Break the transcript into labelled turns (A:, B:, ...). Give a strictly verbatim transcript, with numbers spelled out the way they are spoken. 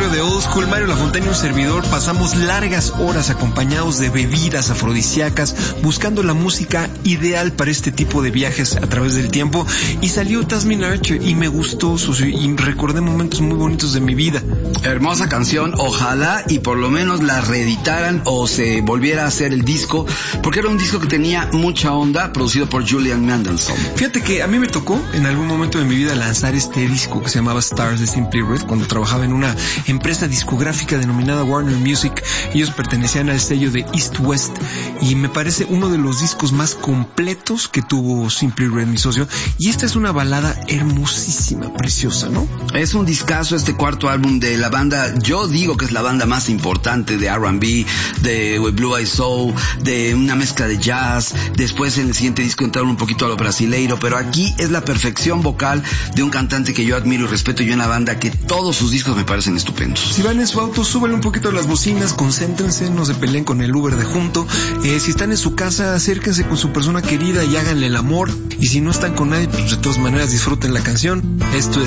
A: auditorio de Old School, Mario Lafontaine y un servidor pasamos largas horas acompañados de bebidas afrodisíacas buscando la música ideal para este tipo de viajes a través del tiempo, y salió Tasmin Archer y me gustó su, y recordé momentos muy bonitos de mi vida.
B: Hermosa canción, ojalá y por lo menos la reeditaran o se volviera a hacer el disco, porque era un disco que tenía mucha onda, producido por Julian Mendelssohn.
A: Fíjate que a mí me tocó en algún momento de mi vida lanzar este disco que se llamaba Stars de Simply Red cuando trabajaba en una empresa discográfica denominada Warner Music. Ellos pertenecían al sello de East West y me parece uno de los discos más completos que tuvo Simply Red, mi socio, y esta es una balada hermosísima, preciosa, ¿no?
B: Es un discazo este cuarto álbum de la banda, yo digo que es la banda más importante de R and B, de Blue Eyed Soul, de una mezcla de jazz. Después en el siguiente disco entraron un poquito a lo brasileiro, pero aquí es la perfección vocal de un cantante que yo admiro y respeto yo en la banda, que todos sus discos me parecen estupendos.
A: Si van en su auto, súbanle un poquito a las bocinas, concéntrense, no se peleen con el Uber de junto. Eh, si están en su casa, acérquense con su persona querida y háganle el amor. Y si no están con nadie, pues de todas maneras disfruten la canción. Esto es